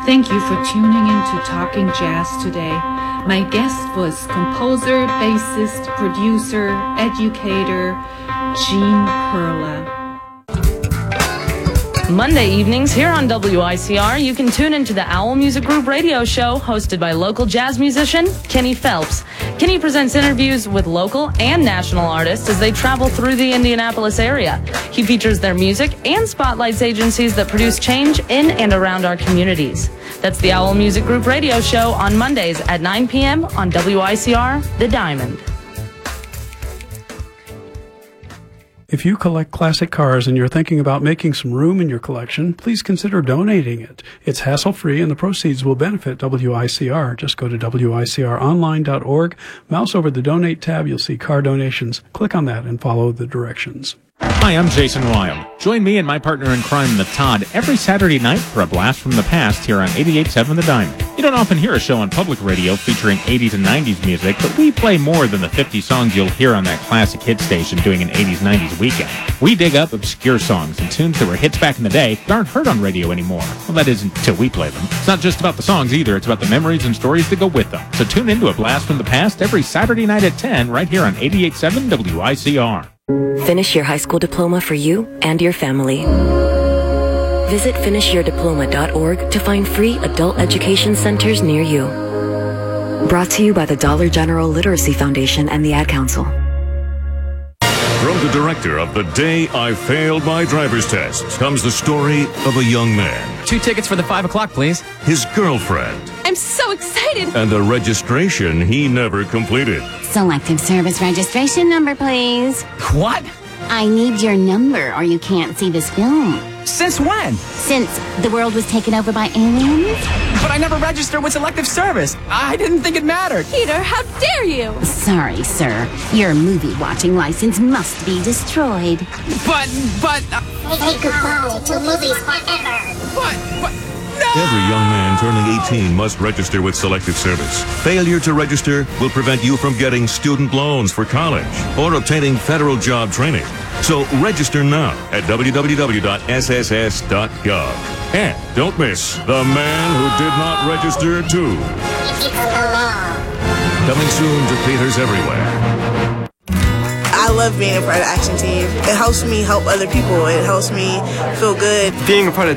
Thank you for tuning in to Talking Jazz today. My guest was composer, bassist, producer, educator, Gene Perla. Monday evenings here on WICR, you can tune into the Owl Music Group radio show hosted by local jazz musician Kenny Phelps. Kenny presents interviews with local and national artists as they travel through the Indianapolis area. He features their music and spotlights agencies that produce change in and around our communities. That's the Owl Music Group radio show on Mondays at 9 p.m. on WICR, The Diamond. If you collect classic cars and you're thinking about making some room in your collection, please consider donating it. It's hassle-free and the proceeds will benefit WICR. Just go to WICRonline.org, mouse over the Donate tab, you'll see car donations. Click on that and follow the directions. Hi, I'm Jason Wild. Join me and my partner in crime, The Todd, every Saturday night for a blast from the past here on 88.7 The Diamond. You don't often hear a show on public radio featuring 80s and 90s music, but we play more than the 50 songs you'll hear on that classic hit station doing an 80s, 90s weekend. We dig up obscure songs and tunes that were hits back in the day that aren't heard on radio anymore. Well, that is until we play them. It's not just about the songs either, it's about the memories and stories that go with them. So tune into a blast from the past every Saturday night at 10 right here on 88.7 WICR. Finish your high school diploma for you and your family. Visit finishyourdiploma.org to find free adult education centers near you. Brought to you by the Dollar General Literacy Foundation and the Ad Council. From the director of The Day I Failed My Driver's Test comes the story of a young man. 2 tickets for the 5 o'clock, please. His girlfriend. I'm so excited. And the registration he never completed. Selective service registration number, please. What? I need your number or you can't see this film. Since when? Since the world was taken over by aliens. But I never registered with Selective Service. I didn't think it mattered. Peter, how dare you? Sorry, sir. Your movie-watching license must be destroyed. But... Say goodbye to movies forever. But... No! Every young man turning 18 must register with Selective Service. Failure to register will prevent you from getting student loans for college or obtaining federal job training. So register now at www.sss.gov. And don't miss The Man Who Did Not Register Too. Coming soon to theaters everywhere. I love being a part of the Action Team. It helps me help other people. It helps me feel good. Being a part of